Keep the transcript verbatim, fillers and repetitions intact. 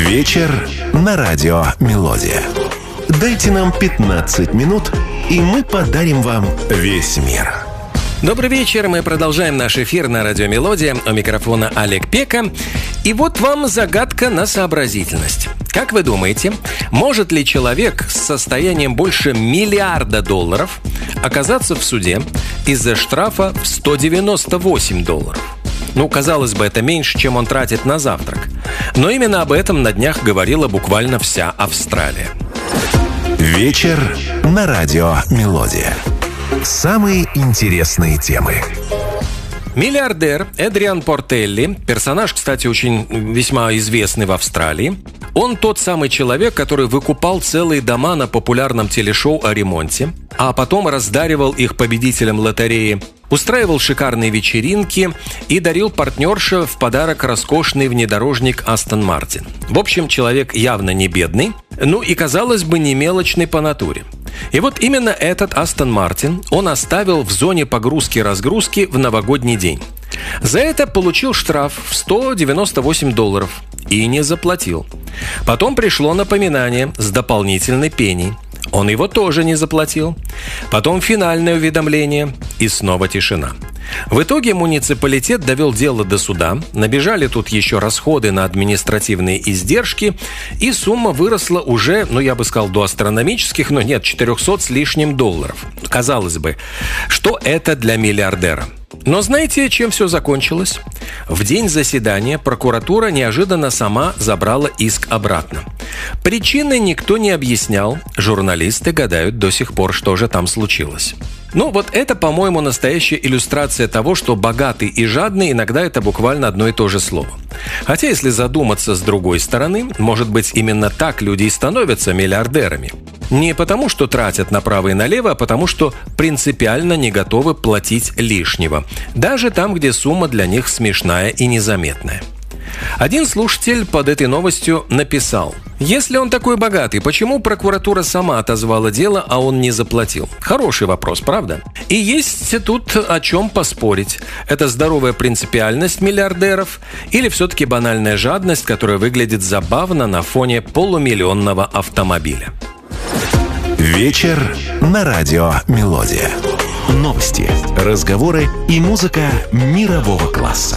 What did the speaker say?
Вечер на радио «Мелодия». Дайте нам пятнадцать минут, и мы подарим вам весь мир. Добрый вечер, мы продолжаем наш эфир на радио «Мелодия». У микрофона Олег Пека. И вот вам загадка на сообразительность. Как вы думаете, может ли человек с состоянием больше миллиарда долларов оказаться в суде из-за штрафа в сто девяносто восемь долларов? Ну, казалось бы, это меньше, чем он тратит на завтрак. Но именно об этом на днях говорила буквально вся Австралия. Вечер на радио «Мелодия». Самые интересные темы. Миллиардер Эдриан Портелли, персонаж, кстати, очень весьма известный в Австралии. Он тот самый человек, который выкупал целые дома на популярном телешоу о ремонте, а потом раздаривал их победителям лотереи, устраивал шикарные вечеринки и дарил партнерше в подарок роскошный внедорожник Астон Мартин. В общем, человек явно не бедный, ну и, казалось бы, не мелочный по натуре. И вот именно этот Астон Мартин он оставил в зоне погрузки-разгрузки в новогодний день. За это получил штраф в сто девяносто восемь долларов и не заплатил. Потом пришло напоминание с дополнительной пеней. Он его тоже не заплатил. Потом финальное уведомление и снова тишина. В итоге муниципалитет довел дело до суда, набежали тут еще расходы на административные издержки, и сумма выросла уже, ну я бы сказал, до астрономических, но нет, четыреста с лишним долларов. Казалось бы, что это для миллиардера? Но знаете, чем все закончилось? В день заседания прокуратура неожиданно сама забрала иск обратно. Причины никто не объяснял, журналисты гадают до сих пор, что же там случилось. Ну, вот это, по-моему, настоящая иллюстрация того, что богатый и жадный иногда это буквально одно и то же слово. Хотя, если задуматься с другой стороны, может быть, именно так люди и становятся миллиардерами. Не потому, что тратят направо и налево, а потому, что принципиально не готовы платить лишнего. Даже там, где сумма для них смешная и незаметная. Один слушатель под этой новостью написал: если он такой богатый, почему прокуратура сама отозвала дело, а он не заплатил? Хороший вопрос, правда? И есть тут о чем поспорить. Это здоровая принципиальность миллиардеров или все-таки банальная жадность, которая выглядит забавно на фоне полумиллионного автомобиля? Вечер на радио «Мелодия». Новости, разговоры и музыка мирового класса.